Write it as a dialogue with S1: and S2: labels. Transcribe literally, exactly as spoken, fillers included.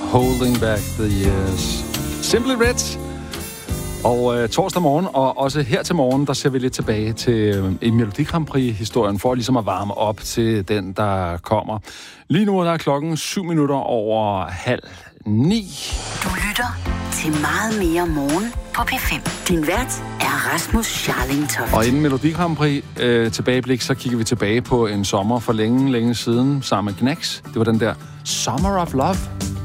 S1: Holding Back the Years. Simply Red. Og øh, torsdag morgen, og også her til morgen, der ser vi lidt tilbage til øh, en Melodi Grand Prix-historien, for ligesom at varme op til den, der kommer. Lige nu er der klokken syv minutter over halv ni.
S2: Du lytter til meget mere morgen på P fem. Din vært er Rasmus Scharling Toft.
S1: Og inden Melodi Grand Prix øh, tilbageblik, så kigger vi tilbage på en sommer for længe, længe siden sammen med Knacks. Det var den der Summer of Love.